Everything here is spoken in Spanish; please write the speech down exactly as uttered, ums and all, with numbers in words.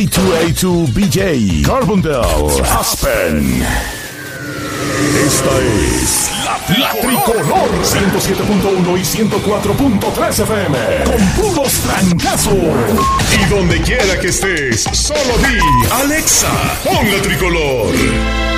A dos A dos B J, Carbondale, Aspen. Esta es la, la Tricolor ciento siete punto uno y ciento cuatro punto tres F M con puros trancazos. Y donde quiera que estés, solo di Alexa, pon la Tricolor.